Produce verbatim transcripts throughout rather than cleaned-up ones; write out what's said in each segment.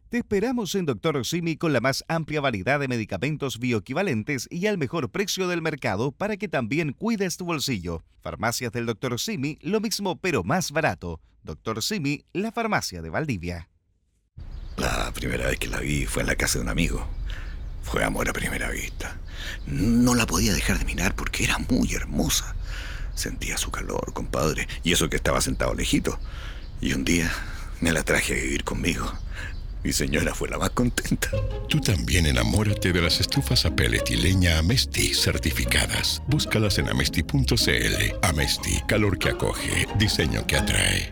Te esperamos en Doctor Simi con la más amplia variedad de medicamentos bioequivalentes y al mejor precio del mercado para que también cuides tu bolsillo. Farmacias del Doctor Simi, lo mismo pero más barato. Doctor Simi, la farmacia de Valdivia. La primera vez que la vi fue en la casa de un amigo. Fue amor a primera vista. No la podía dejar de mirar porque era muy hermosa. Sentía su calor, compadre, y eso que estaba sentado lejito. Y un día me la traje a vivir conmigo. Mi señora fue la más contenta. Tú también enamórate de las estufas a pellet y leña Amesti certificadas. Búscalas en amesti punto c l. Amesti, calor que acoge, diseño que atrae.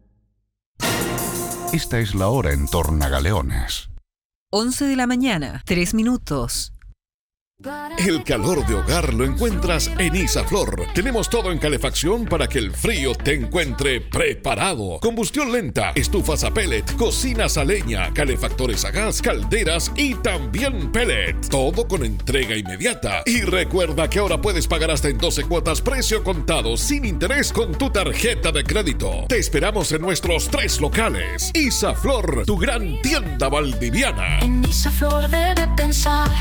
Esta es la hora en Tornagaleones. once de la mañana, tres minutos. El calor de hogar lo encuentras en Isaflor. Tenemos todo en calefacción para que el frío te encuentre preparado. Combustión lenta, estufas a pellet, cocinas a leña, calefactores a gas, calderas y también pellet. Todo con entrega inmediata. Y recuerda que ahora puedes pagar hasta en doce cuotas precio contado sin interés con tu tarjeta de crédito. Te esperamos en nuestros tres locales. Isaflor, tu gran tienda valdiviana. En Isaflor debe pensar.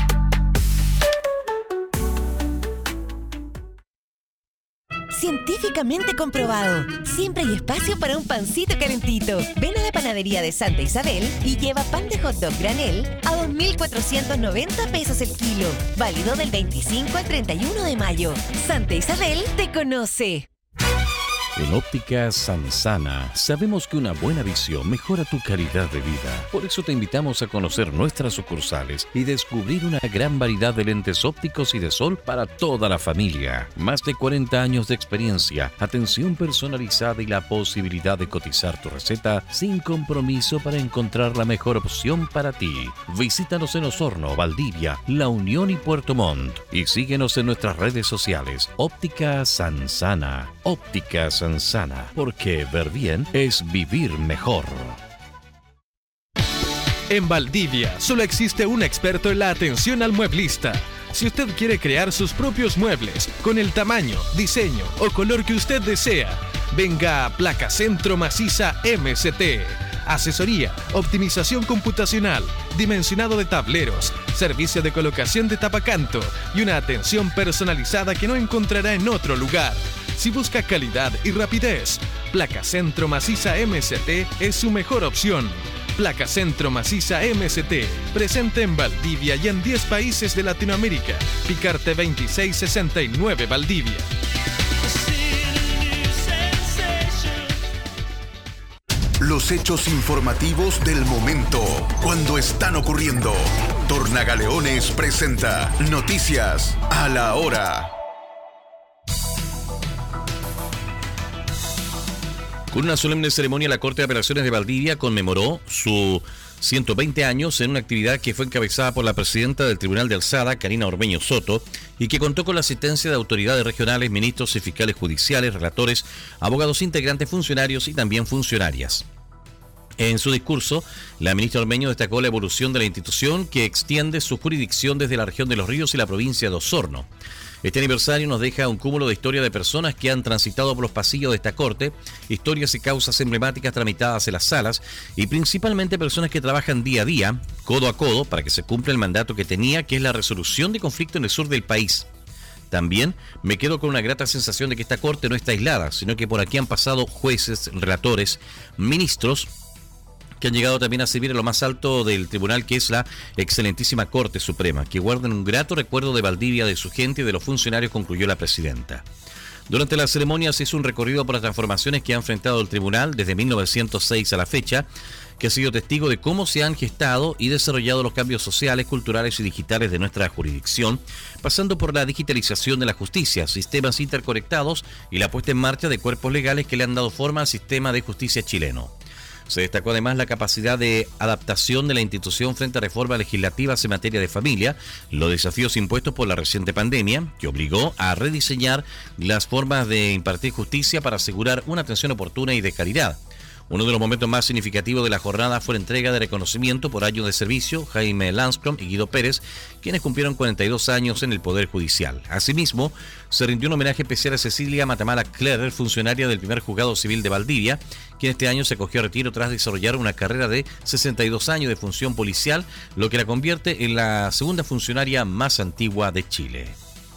Científicamente comprobado. Siempre hay espacio para un pancito calentito. Ven a la panadería de Santa Isabel y lleva pan de hot dog granel a dos mil cuatrocientos noventa pesos el kilo. Válido del veinticinco al treinta y uno de mayo. Santa Isabel te conoce. En Óptica Sansana sabemos que una buena visión mejora tu calidad de vida. Por eso te invitamos a conocer nuestras sucursales y descubrir una gran variedad de lentes ópticos y de sol para toda la familia. Más de cuarenta años de experiencia, atención personalizada y la posibilidad de cotizar tu receta sin compromiso para encontrar la mejor opción para ti. Visítanos en Osorno, Valdivia, La Unión y Puerto Montt. Y síguenos en nuestras redes sociales. Óptica Sansana. Óptica Sansana. Sana, porque ver bien es vivir mejor. En Valdivia solo existe un experto en la atención al mueblista. Si usted quiere crear sus propios muebles con el tamaño, diseño o color que usted desea, venga a Placa Centro Maciza M C T. Asesoría, optimización computacional, dimensionado de tableros, servicio de colocación de tapacanto y una atención personalizada que no encontrará en otro lugar. Si busca calidad y rapidez, Placa Centro Maciza M C T es su mejor opción. Placa Centro Maciza M C T, presente en Valdivia y en diez países de Latinoamérica. Picarte veintiséis sesenta y nueve Valdivia. Los hechos informativos del momento, cuando están ocurriendo. Tornagaleones presenta Noticias a la Hora. Con una solemne ceremonia, la Corte de Apelaciones de Valdivia conmemoró sus ciento veinte años en una actividad que fue encabezada por la presidenta del Tribunal de Alzada, Karina Ormeño Soto, y que contó con la asistencia de autoridades regionales, ministros y fiscales judiciales, relatores, abogados integrantes, funcionarios y también funcionarias. En su discurso, la ministra Ormeño destacó la evolución de la institución que extiende su jurisdicción desde la región de Los Ríos y la provincia de Osorno. Este aniversario nos deja un cúmulo de historias de personas que han transitado por los pasillos de esta corte, historias y causas emblemáticas tramitadas en las salas y principalmente personas que trabajan día a día, codo a codo, para que se cumpla el mandato que tenía, que es la resolución de conflicto en el sur del país. También me quedo con una grata sensación de que esta corte no está aislada, sino que por aquí han pasado jueces, relatores, ministros, que han llegado también a servir en lo más alto del tribunal, que es la excelentísima Corte Suprema, que guardan un grato recuerdo de Valdivia, de su gente y de los funcionarios, concluyó la presidenta. Durante la ceremonia se hizo un recorrido por las transformaciones que ha enfrentado el tribunal desde mil novecientos seis a la fecha, que ha sido testigo de cómo se han gestado y desarrollado los cambios sociales, culturales y digitales de nuestra jurisdicción, pasando por la digitalización de la justicia, sistemas interconectados y la puesta en marcha de cuerpos legales que le han dado forma al sistema de justicia chileno. Se destacó además la capacidad de adaptación de la institución frente a reformas legislativas en materia de familia, los desafíos impuestos por la reciente pandemia, que obligó a rediseñar las formas de impartir justicia para asegurar una atención oportuna y de calidad. Uno de los momentos más significativos de la jornada fue la entrega de reconocimiento por años de servicio Jaime Landstrom y Guido Pérez, quienes cumplieron cuarenta y dos años en el Poder Judicial. Asimismo, se rindió un homenaje especial a Cecilia Matamala Clerer, funcionaria del primer juzgado civil de Valdivia, quien este año se acogió a retiro tras desarrollar una carrera de sesenta y dos años de función policial, lo que la convierte en la segunda funcionaria más antigua de Chile.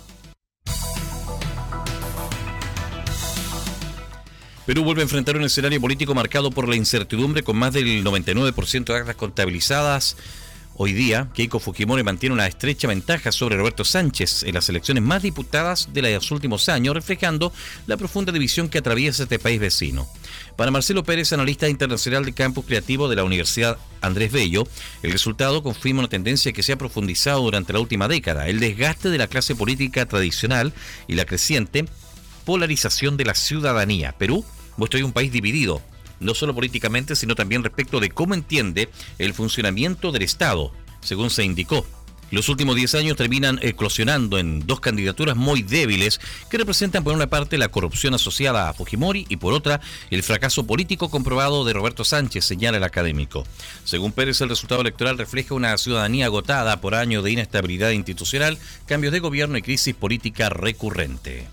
Perú vuelve a enfrentar un escenario político marcado por la incertidumbre, con más del noventa y nueve por ciento de actas contabilizadas. Hoy día, Keiko Fujimori mantiene una estrecha ventaja sobre Roberto Sánchez en las elecciones más disputadas de los últimos años, reflejando la profunda división que atraviesa este país vecino. Para Marcelo Pérez, analista internacional de Campus Creativo de la Universidad Andrés Bello, el resultado confirma una tendencia que se ha profundizado durante la última década: el desgaste de la clase política tradicional y la creciente polarización de la ciudadanía. Perú muestra hoy un país dividido, no solo políticamente, sino también respecto de cómo entiende el funcionamiento del Estado, según se indicó. Los últimos diez años terminan eclosionando en dos candidaturas muy débiles que representan por una parte la corrupción asociada a Fujimori y por otra el fracaso político comprobado de Roberto Sánchez, señala el académico. Según Pérez, el resultado electoral refleja una ciudadanía agotada por años de inestabilidad institucional, cambios de gobierno y crisis política recurrente.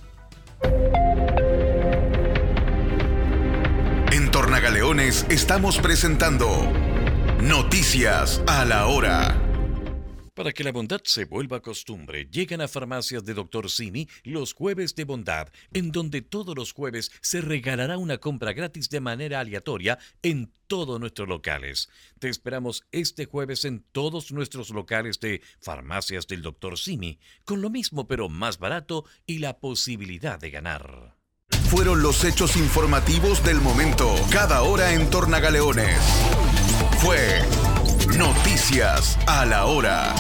En Tornagaleones estamos presentando Noticias a la Hora. Para que la bondad se vuelva costumbre, llegan a Farmacias de doctor Simi los jueves de bondad, en donde todos los jueves se regalará una compra gratis de manera aleatoria en todos nuestros locales. Te esperamos este jueves en todos nuestros locales de Farmacias del doctor Simi, con lo mismo pero más barato y la posibilidad de ganar. Fueron los hechos informativos del momento, cada hora en Tornagaleones. Fue Noticias a la Hora.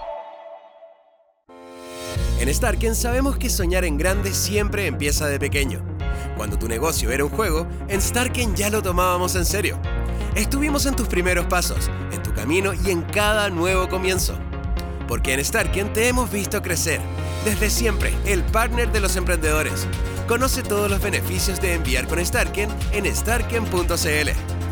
En Starken sabemos que soñar en grande siempre empieza de pequeño. Cuando tu negocio era un juego, en Starken ya lo tomábamos en serio. Estuvimos en tus primeros pasos, en tu camino y en cada nuevo comienzo. Porque en Starken te hemos visto crecer. Desde siempre, el partner de los emprendedores. Conoce todos los beneficios de enviar con Starken en starken punto c l.